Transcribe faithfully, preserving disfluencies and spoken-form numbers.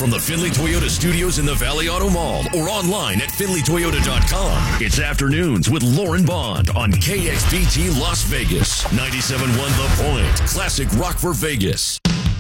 From the Findlay Toyota studios in the Valley Auto Mall or online at findlay toyota dot com. It's Afternoons with Lauren Bond on K X B T Las Vegas. ninety-seven point one The Point. Classic rock for Vegas.